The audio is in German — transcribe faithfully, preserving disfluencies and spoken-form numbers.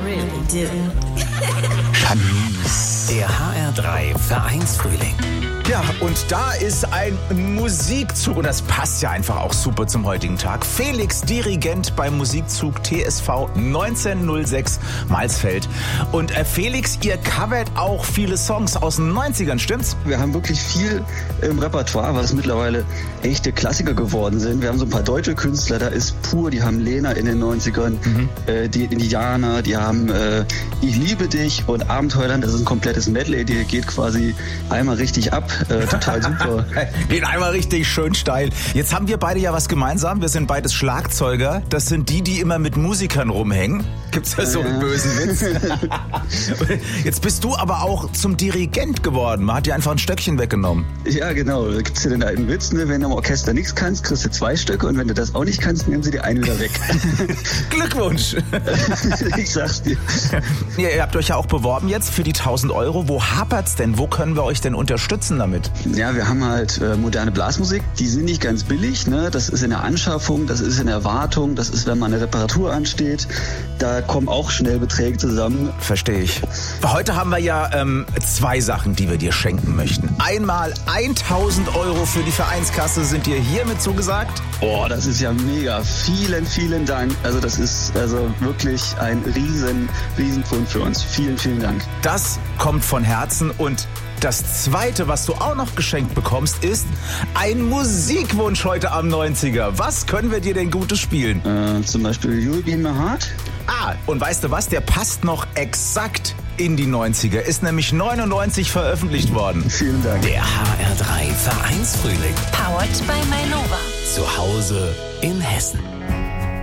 really do. Shanice. Der H R drei Vereinsfrühling. Ja, und da ist ein Musikzug und das passt ja einfach auch super zum heutigen Tag. Felix, Dirigent beim Musikzug T S V neunzehnhundertsechs Malsfeld. Und äh, Felix, ihr covert auch viele Songs aus den neunzigern, stimmt's? Wir haben wirklich viel im Repertoire, was mittlerweile echte Klassiker geworden sind. Wir haben so ein paar deutsche Künstler, da ist Pur, die haben Lena in den neunzigern, mhm. äh, die Indianer, die haben äh, Ich liebe dich und Abenteuerland, das ist ein komplettes Medley, die geht quasi einmal richtig ab. Äh, total super. Geht einmal richtig schön steil. Jetzt haben wir beide ja was gemeinsam. Wir sind beides Schlagzeuger. Das sind die, die immer mit Musikern rumhängen. Gibt's ja so einen bösen Witz. Jetzt bist du aber auch zum Dirigent geworden. Man hat dir einfach ein Stöckchen weggenommen. Ja, genau. Da gibt's ja den alten Witz, ne? Wenn du im Orchester nichts kannst, kriegst du zwei Stücke und wenn du das auch nicht kannst, nehmen sie dir einen wieder weg. Glückwunsch. Ich sag's dir. Ja, ihr habt euch ja auch beworben jetzt für die tausend Euro. Wo hapert's denn? Wo können wir euch denn unterstützen damit? Ja, wir haben halt äh, moderne Blasmusik. Die sind nicht ganz billig, ne? Das ist in der Anschaffung, das ist in der Wartung, das ist, wenn mal eine Reparatur ansteht. Da kommen auch schnell Beträge zusammen. Verstehe ich. Heute haben wir ja ähm, zwei Sachen, die wir dir schenken möchten. Einmal tausend Euro für die Vereinskasse sind dir hiermit zugesagt. Oh, das ist ja mega. Vielen, vielen Dank. Also das ist also wirklich ein riesen, riesen Pfund für uns. Vielen, vielen Dank. Das kommt von Herzen und das Zweite, was du auch noch geschenkt bekommst, ist ein Musikwunsch heute am neunziger. Was können wir dir denn Gutes spielen? Äh, zum Beispiel You'll Be My Heart. Ah, und weißt du was? Der passt noch exakt in die neunziger. Ist nämlich neunundneunzig veröffentlicht worden. Vielen Dank. Der H R drei Vereinsfrühling. Powered by Mainova. Zu Hause in Hessen.